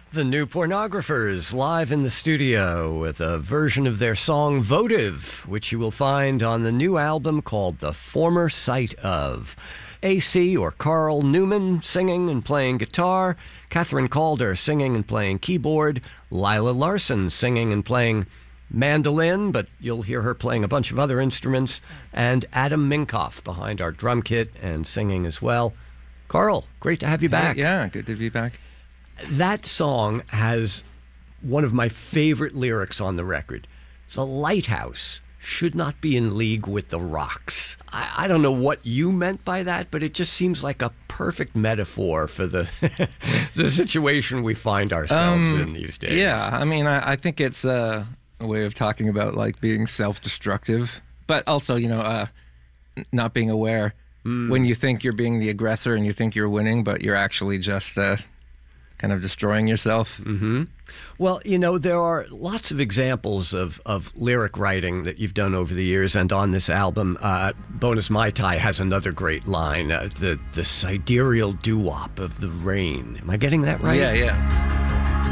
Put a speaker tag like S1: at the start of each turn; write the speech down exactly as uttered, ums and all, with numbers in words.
S1: The New Pornographers, live in the studio with a version of their song Votive, which you will find on the new album called The Former Sight Of. A C, or Carl Newman, singing and playing guitar, Catherine Calder singing and playing keyboard, Lila Larson singing and playing mandolin, but you'll hear her playing a bunch of other instruments, and Adam Minkoff behind our drum kit and singing as well. Carl, great to have you back.
S2: Hey, yeah, good to be back.
S1: That song has one of my favorite lyrics on the record. The lighthouse should not be in league with the rocks. I, I don't know what you meant by that, but it just seems like a perfect metaphor for the the situation we find ourselves
S2: Um,
S1: in these days.
S2: Yeah, I mean, I, I think it's uh, a way of talking about like being self-destructive, but also, you know, uh, n- not being aware
S1: Mm.
S2: when you think you're being the aggressor and you think you're winning, but you're actually just uh, kind of destroying yourself.
S1: Mm-hmm. Well, you know, there are lots of examples of, of lyric writing that you've done over the years, and on this album, uh, Bonus Mai Tai has another great line, uh, the, the sidereal doo-wop of the rain. Am I getting that right?
S2: Yeah, yeah.